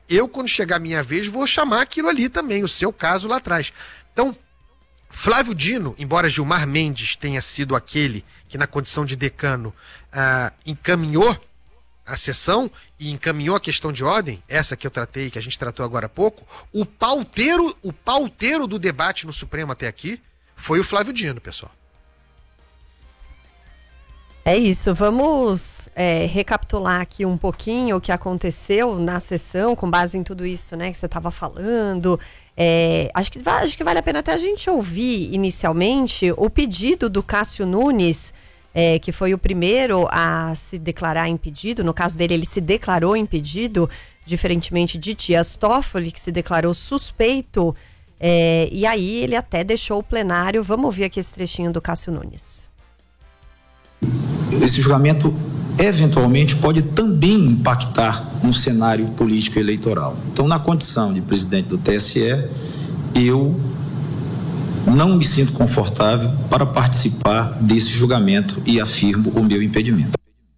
eu, quando chegar a minha vez, vou chamar aquilo ali também, o seu caso lá atrás. Então, Flávio Dino, embora Gilmar Mendes tenha sido aquele que, na condição de decano, encaminhou a sessão e encaminhou a questão de ordem, essa que eu tratei, que a gente tratou agora há pouco, o pauteiro do debate no Supremo até aqui foi o Flávio Dino, pessoal. É isso, vamos recapitular aqui um pouquinho o que aconteceu na sessão, com base em tudo isso, né, que você estava falando. Acho que vale a pena até a gente ouvir inicialmente o pedido do Cássio Nunes, que foi o primeiro a se declarar impedido. No caso dele, ele se declarou impedido, diferentemente de Dias Toffoli, que se declarou suspeito. E aí ele até deixou o plenário. Vamos ouvir aqui esse trechinho do Cássio Nunes. Esse julgamento eventualmente pode também impactar no cenário político e eleitoral. Então, na condição de presidente do TSE, eu não me sinto confortável para participar desse julgamento e afirmo o meu impedimento.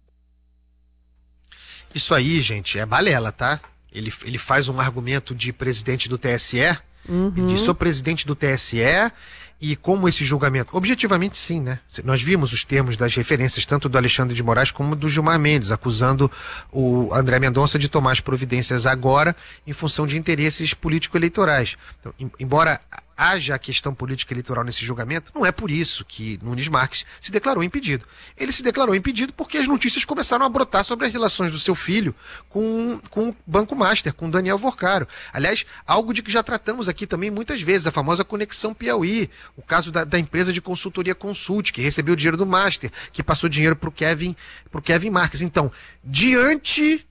Isso aí, gente, é balela, tá? Ele faz um argumento de presidente do TSE, ele diz, sou presidente do TSE, e como esse julgamento, objetivamente sim, né? Nós vimos os termos das referências, tanto do Alexandre de Moraes como do Gilmar Mendes, acusando o André Mendonça de tomar as providências agora em função de interesses político-eleitorais. Então, embora haja a questão política eleitoral nesse julgamento, não é por isso que Nunes Marques se declarou impedido. Ele se declarou impedido porque as notícias começaram a brotar sobre as relações do seu filho com o Banco Master, com Daniel Vorcaro. Aliás, algo de que já tratamos aqui também muitas vezes, a famosa Conexão Piauí, o caso da empresa de consultoria Consult, que recebeu dinheiro do Master, que passou dinheiro pro Kevin Marques. Então, diante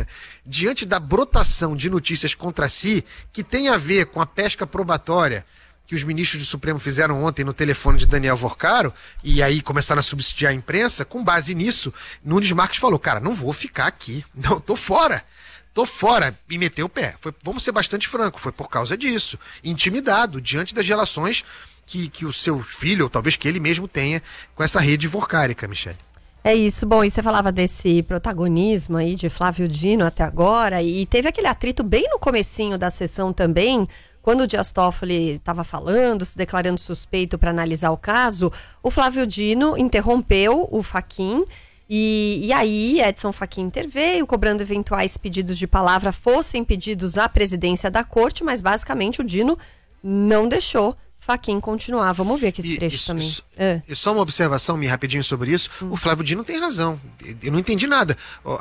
da brotação de notícias contra si, que tem a ver com a pesca probatória que os ministros do Supremo fizeram ontem no telefone de Daniel Vorcaro, e aí começaram a subsidiar a imprensa, com base nisso, Nunes Marques falou, cara, não vou ficar aqui, não, tô fora, e meteu o pé. Vamos ser bastante franco, foi por causa disso, intimidado, diante das relações que o seu filho, ou talvez que ele mesmo tenha, com essa rede vorcárica, Michele. É isso, bom, e você falava desse protagonismo aí de Flávio Dino até agora, e teve aquele atrito bem no comecinho da sessão também, quando o Dias Toffoli estava falando, se declarando suspeito para analisar o caso, o Flávio Dino interrompeu o Fachin, e aí Edson Fachin interveio, cobrando eventuais pedidos de palavra fossem pedidos à presidência da corte, mas basicamente o Dino não deixou Fachin continuar. Vamos ver aqui esse trecho também. E só uma observação, rapidinho sobre isso. O Flávio Dino tem razão. Eu não entendi nada.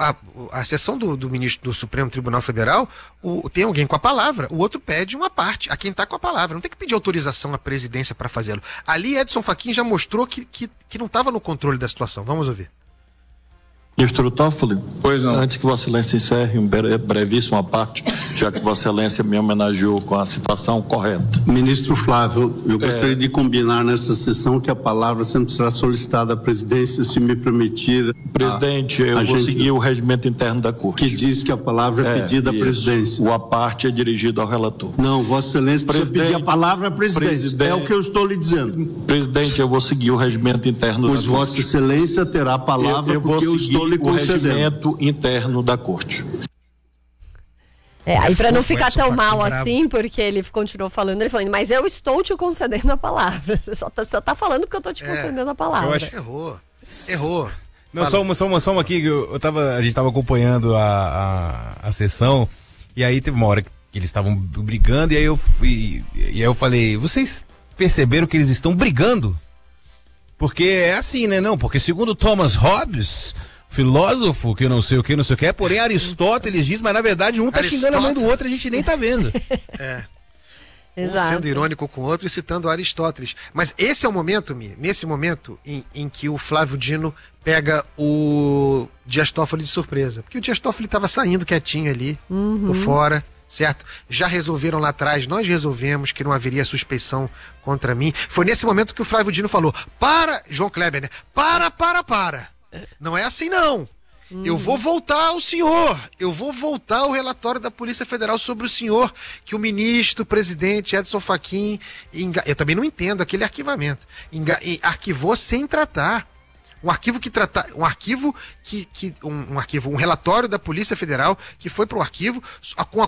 A sessão do ministro do Supremo Tribunal Federal, tem alguém com a palavra, o outro pede uma parte, a quem está com a palavra. Não tem que pedir autorização à presidência para fazê-lo. Ali Edson Fachin já mostrou que não estava no controle da situação. Vamos ouvir. Ministro Toffoli, pois não. Antes que Vossa Excelência encerre brevíssima parte, já que Vossa Excelência me homenageou com a citação correta. Ministro Flávio, eu gostaria de combinar nessa sessão que a palavra sempre será solicitada à presidência, se me permitir. Presidente, eu vou seguir o regimento interno da Corte. Que diz que a palavra é pedida à presidência. O a parte é dirigido ao relator. Não, Vossa Excelência precisa pedir a palavra à presidência. É o que eu estou lhe dizendo. Presidente, eu vou seguir o regimento interno da Corte. Pois Vossa Excelência terá a palavra porque eu estou lhe concedendo. O regimento interno da Corte. Aí para não ficar tão mal assim, porque ele continuou falando, mas eu estou te concedendo a palavra. Você só tá falando porque eu estou te concedendo a palavra. Eu acho que errou. Não, só uma aqui, a gente tava acompanhando a sessão, e aí teve uma hora que eles estavam brigando, e aí eu falei, vocês perceberam que eles estão brigando? Porque é assim, né? Não, porque segundo Thomas Hobbes, filósofo, que não sei o que, porém Aristóteles diz, mas na verdade um tá xingando a mãe do outro, a gente nem tá vendo. Um sendo irônico com o outro e citando Aristóteles. Mas esse é o momento, nesse momento em que o Flávio Dino pega o Dias Toffoli de surpresa. Porque o Dias Toffoli estava saindo quietinho ali, tô fora, certo? Já resolveram lá atrás, nós resolvemos que não haveria suspeição contra mim. Foi nesse momento que o Flávio Dino falou, João Kleber, né? Para. Não é assim não. Eu vou voltar ao senhor. Eu vou voltar ao relatório da Polícia Federal sobre o senhor, que o ministro, presidente Edson Fachin, eu também não entendo aquele arquivamento. Arquivou sem tratar. Um relatório da Polícia Federal que foi para o arquivo com a